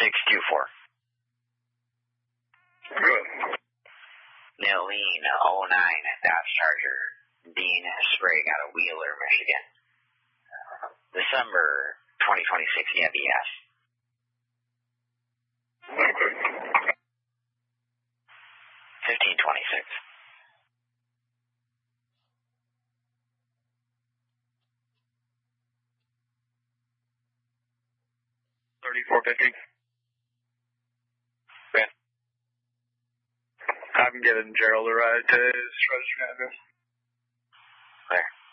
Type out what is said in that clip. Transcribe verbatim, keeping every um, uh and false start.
six two four. Good. Nilene oh nine Dodge Charger, Dean Sprague out of Wheeler, Michigan. December twenty twenty-six Chevy S. fifteen twenty-six. thirty-four fifty. Okay. I'm getting Gerald a ride to his registered address. There.